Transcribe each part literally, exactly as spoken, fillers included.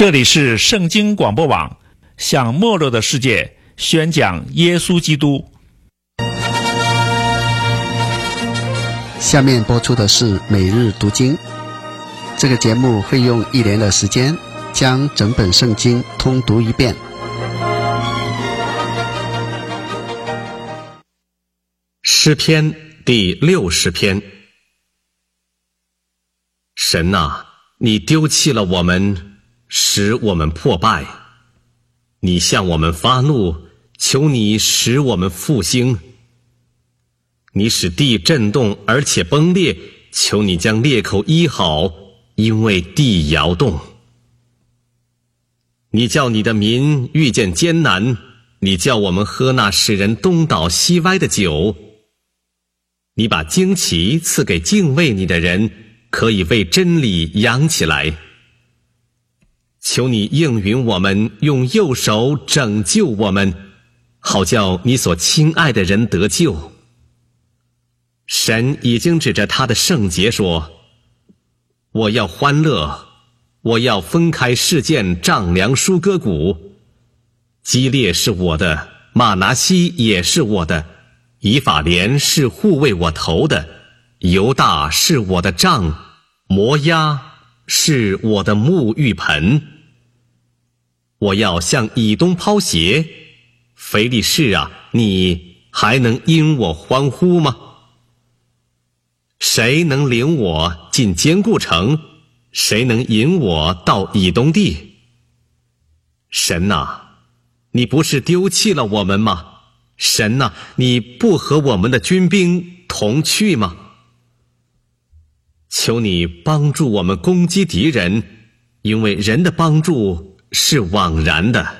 这里是圣经广播网，向没落的世界宣讲耶稣基督。 下面播出的是每日读经。这个节目会用一年的时间将整本圣经通读一遍。 诗篇第六十篇。神啊，你丢弃了我们，使我们破败。你向我们发怒，求你使我们复兴。你使地震动而且崩裂，求你将裂口医好，因为地摇动。你叫你的民遇见艰难，你叫我们喝那使人东倒西歪的酒。你把旌旗赐给敬畏你的人，可以为真理扬起来。求你应允我们，用右手拯救我们，好叫你所亲爱的人得救。神已经指着他的圣洁说，我要欢乐，我要分开事件丈量舒歌鼓。基列是我的，马拿西也是我的，以法莲是护卫我头的，犹大是我的杖，摩押是我的沐浴盆。我要向以东抛鞋，腓力士啊，你还能因我欢呼吗？谁能领我进坚固城？谁能引我到以东地？神啊，你不是丢弃了我们吗？神啊，你不和我们的军兵同去吗？求你帮助我们攻击敌人，因为人的帮助是枉然的。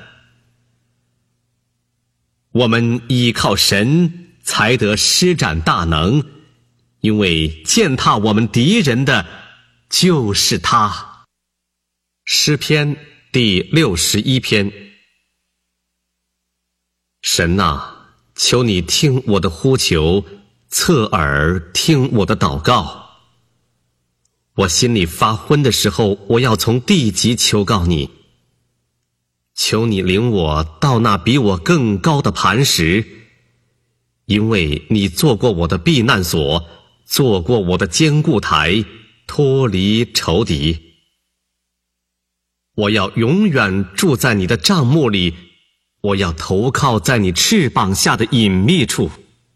我们依靠神才得施展大能，因为践踏我们敌人的就是他。诗篇第六十一篇。神啊，求你听我的呼求，侧耳听我的祷告。我心里发昏的时候，我要从地极求告你。求你领我到那比我更高的磐石，因为你做过我的避难所，做过我的坚固台，脱离仇敌。我要永远住在你的帐幕里，我要投靠在你翅膀下的隐秘处。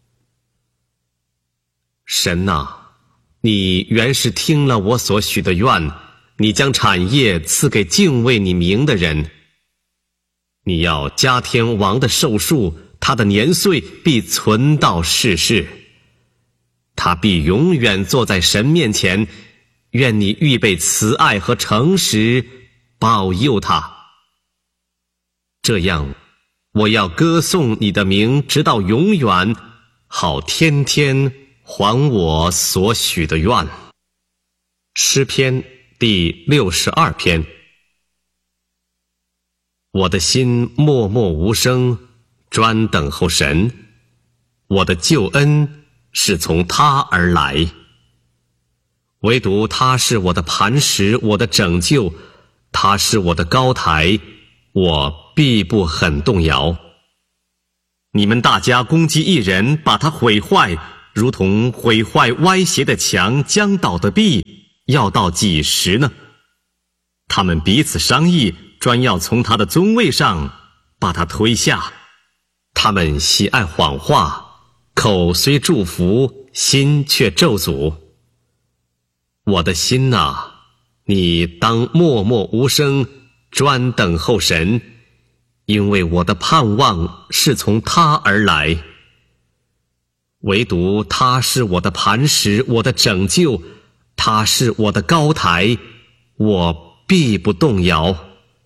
神啊，你原是听了我所许的愿，你将产业赐给敬畏你名的人。你要加添王的寿数，他的年岁必存到世世。他必永远坐在神面前，愿你预备慈爱和诚实，保佑他。这样，我要歌颂你的名直到永远，好天天还我所许的愿。诗篇第六十二篇。我的心默默无声，专等候神。我的救恩是从他而来。唯独他是我的磐石，我的拯救，他是我的高台，我必不很动摇。你们大家攻击一人，把他毁坏，如同毁坏歪斜的墙，将倒的壁，要到几时呢？他们彼此商议，专要从他的尊位上把他推下。他们喜爱谎话，口虽祝福，心却咒诅。我的心啊，你当默默无声，专等候神，因为我的盼望是从他而来。唯独他是我的磐石，我的拯救，他是我的高台，我必不动摇。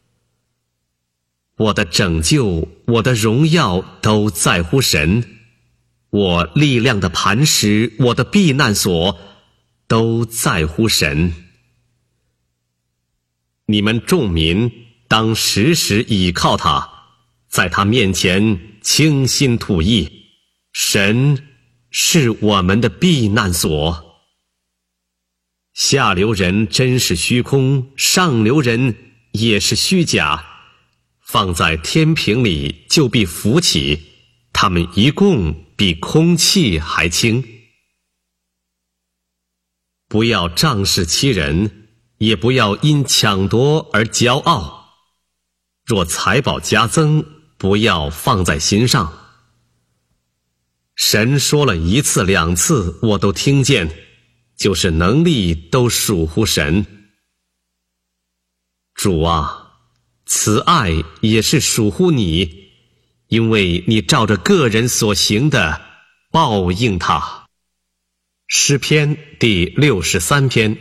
我的拯救，我的荣耀都在乎神，我力量的磐石，我的避难所都在乎神。你们众民当时时倚靠他，在他面前倾心吐意。神是我们的避难所。下流人真是虚空，上流人也是虚假，放在天平里就必浮起，它们一共比空气还轻。不要仗势欺人，也不要因抢夺而骄傲。若财宝加增，不要放在心上。神说了一次两次，我都听见，就是能力都属乎神。主啊，慈爱也是属乎你，因为你照着个人所行的报应他。诗篇第六十三篇。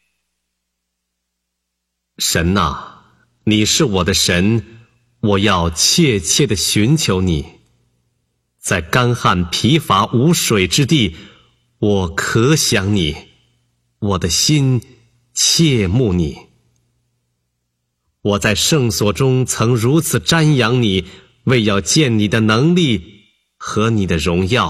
神哪，你是我的神，我要切切地寻求你。在干旱疲乏无水之地，我可想你，我的心切慕你。我在圣所中曾如此瞻仰你，为要见你的能力和你的荣耀。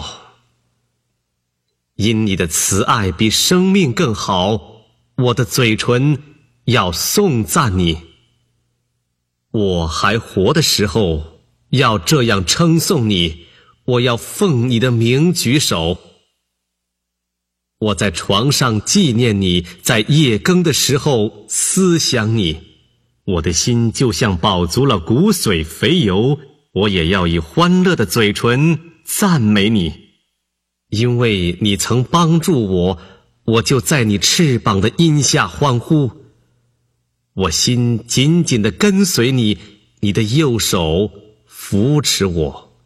因你的慈爱比生命更好，我的嘴唇要颂赞你。我还活的时候，要这样称颂你，我要奉你的名举手。我在床上纪念你，在夜更的时候思想你。我的心就像饱足了骨髓肥油，我也要以欢乐的嘴唇赞美你。因为你曾帮助我，我就在你翅膀的荫下欢呼。我心紧紧地跟随你，你的右手扶持我。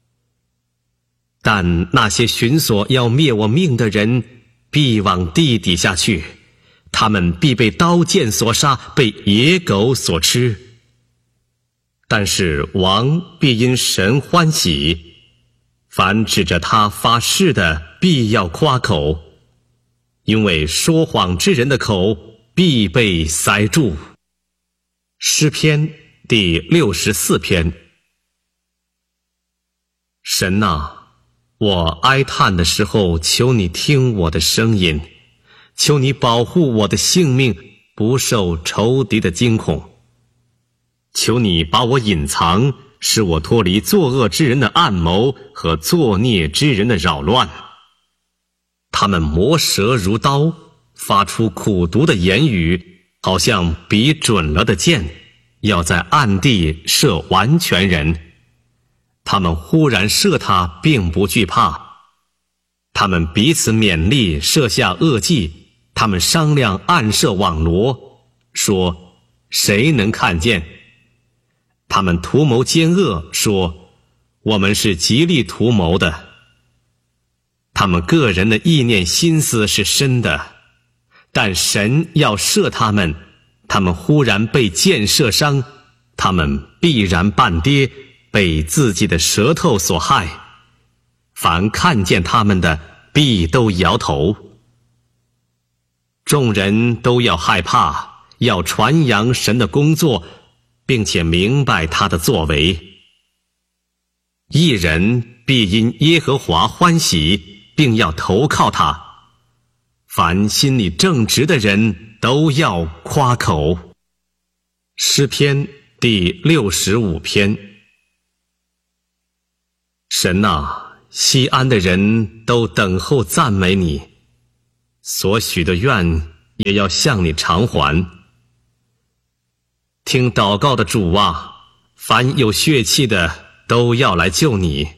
但那些寻索要灭我命的人，必往地底下去，他们必被刀剑所杀，被野狗所吃。但是王必因神欢喜，凡指着他发誓的，必要夸口，因为说谎之人的口必被塞住。诗篇第六十四篇。神啊，我哀叹的时候，求你听我的声音，求你保护我的性命，不受仇敌的惊恐。求你把我隐藏，使我脱离作恶之人的暗谋和作孽之人的扰乱。他们磨舌如刀，发出苦毒的言语，好像比准了的箭，要在暗地射完全人。他们忽然射他，并不惧怕。他们彼此勉励，设下恶计。他们商量暗设网罗，说谁能看见？他们图谋奸恶，说我们是极力图谋的。他们个人的意念心思是深的，但神要射他们，他们忽然被箭射伤，他们必然半跌，被自己的舌头所害。凡看见他们的，必都摇头。众人都要害怕，要传扬神的工作，并且明白他的作为。一人必因耶和华欢喜，并要投靠他。凡心里正直的人都要夸口。诗篇第六十五篇。神啊，西安的人都等候赞美你，所许的愿也要向你偿还。听祷告的主啊，凡有血气的都要来救你。